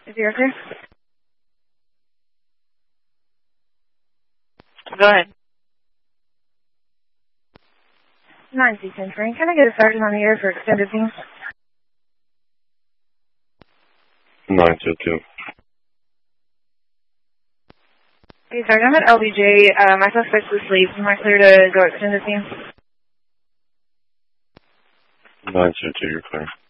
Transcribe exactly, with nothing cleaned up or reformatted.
Zero three. Go ahead. nine C ten train. Can I get a sergeant on the air for extended team? nine two two. Okay, Sergeant, I'm at L B J. Uh, my suspect's asleep. Am I clear to go extended team? nine two two, you're clear.